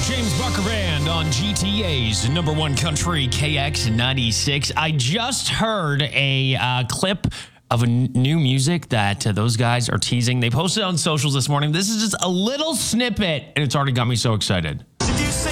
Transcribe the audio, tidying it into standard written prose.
James Barker Band on GTA's number one country, KX96. I just heard a clip of a new music that those guys are teasing. They posted on socials this morning. This is just a little snippet, and it's already got me so excited.